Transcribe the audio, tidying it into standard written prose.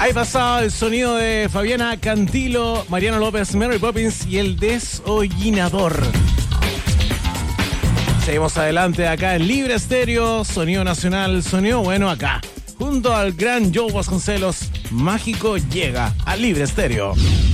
Ahí pasaba el sonido de Fabiana Cantilo, Mariano López, Mary Poppins y el Desollinador. Seguimos adelante acá en Libre Estéreo, sonido nacional, sonido bueno acá. Junto al gran Joe Vasconcelos, Mágico llega a Libre Estéreo.